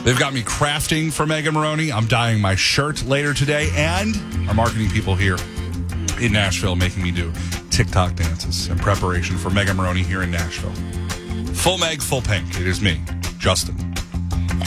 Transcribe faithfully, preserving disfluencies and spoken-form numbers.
They've got me crafting for Mega Maroney. I'm dyeing my shirt later today, and our marketing people here in Nashville making me do TikTok dances in preparation for Mega Maroney here in Nashville. Full Meg, full pink. It is me, Justin.